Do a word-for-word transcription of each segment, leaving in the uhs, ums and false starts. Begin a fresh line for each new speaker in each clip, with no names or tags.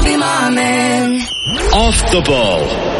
be my man.
Off the Ball.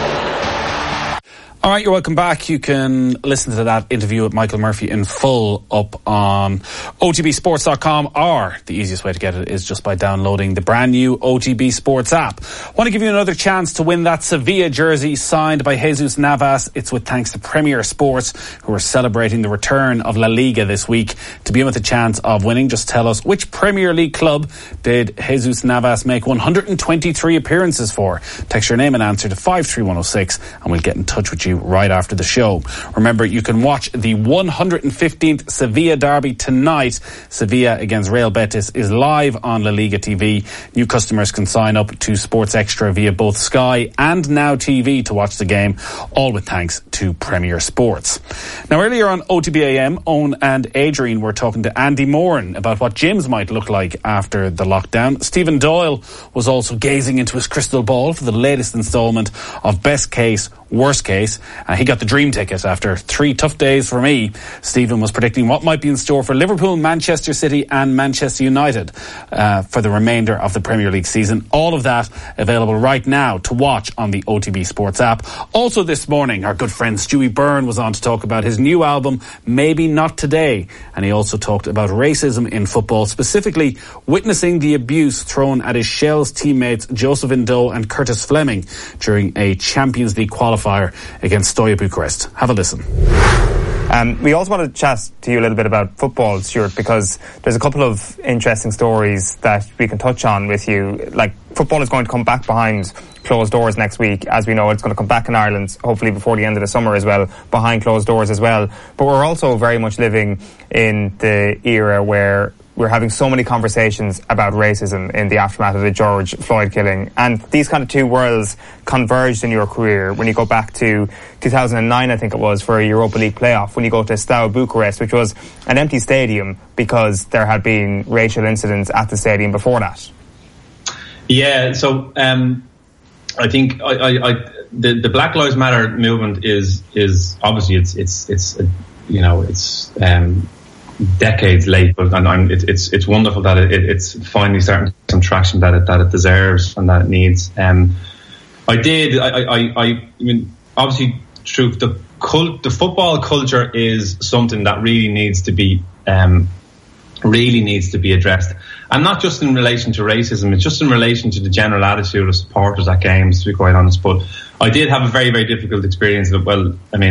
All right, you're welcome back. You can listen to that interview with Michael Murphy in full up on O T B sports dot com, or the easiest way to get it is just by downloading the brand new O T B Sports app. I want to give you another chance to win that Sevilla jersey signed by Jesus Navas. It's with thanks to Premier Sports, who are celebrating the return of La Liga this week. To be with a chance of winning, just tell us which Premier League club did Jesus Navas make one hundred twenty-three appearances for. Text your name and answer to five three one oh six and we'll get in touch with you right after the show. Remember, you can watch the one hundred fifteenth Sevilla derby tonight. Sevilla against Real Betis is live on La Liga T V. New customers can sign up to Sports Extra via both Sky and Now T V to watch the game, all with thanks to Premier Sports. Now, earlier on O T B A M, Owen and Adrian were talking to Andy Moran about what gyms might look like after the lockdown. Stephen Doyle was also gazing into his crystal ball for the latest instalment of Best Case, Worst Case. Uh, he got the dream ticket after three tough days for me. Stephen was predicting what might be in store for Liverpool, Manchester City and Manchester United uh, for the remainder of the Premier League season. All of that available right now to watch on the O T B Sports app. Also this morning, our good friend Stewie Byrne was on to talk about his new album, Maybe Not Today. And he also talked about racism in football, specifically witnessing the abuse thrown at his Shell's teammates Joseph Indo and Curtis Fleming during a Champions League qualifier against Steaua Bucharest. Have a listen.
Um, we also want to chat to you a little bit about football, Stuart, because there's a couple of interesting stories that we can touch on with you. Like, football is going to come back behind closed doors next week. As we know, it's going to come back in Ireland, hopefully before the end of the summer as well, behind closed doors as well. But we're also very much living in the era where we're having so many conversations about racism in the aftermath of the George Floyd killing. And these kind of two worlds converged in your career when you go back to two thousand nine, I think it was, for a Europa League playoff, when you go to Steaua Bucharest, which was an empty stadium because there had been racial incidents at the stadium before that.
Yeah, so um, I think I, I, I, the, the Black Lives Matter movement is is obviously it's it's it's uh, you know it's um, decades late, but and I'm, it, it's it's wonderful that it, it, it's finally starting some traction that it that it deserves and that it needs. Um, I did. I, I, I, I mean, obviously, through the cult, the football culture is something that really needs to be um, really needs to be addressed, and not just in relation to racism. It's just in relation to the general attitude of supporters at games, to be quite honest. But I did have a very very difficult experience. Well, I mean.